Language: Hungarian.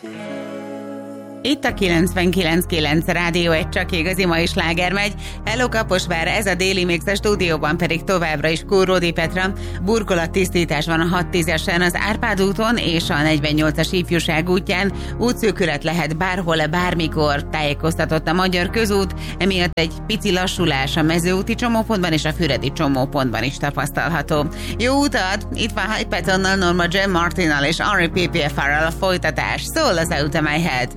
Itt a 99.9 Rádió, egy csak igazi mai sláger megy. Hello Kaposvár, ez a déli mix, a stúdióban pedig továbbra is Kóródi Petra. Burkolattisztítás van a 6-10-esen az Árpád úton és a 48-as ifjúság útján. Útszűkület lehet bárhol, bármikor, tájékoztatott a Magyar Közút, emiatt egy pici lassulás a Mezőúti csomópontban és a Füredi csomópontban is tapasztalható. Jó utat! Itt van Hypetonnal, Norma Jean Martinnal és Henry PPFR-ral a folytatás. Szól az Out of My Head.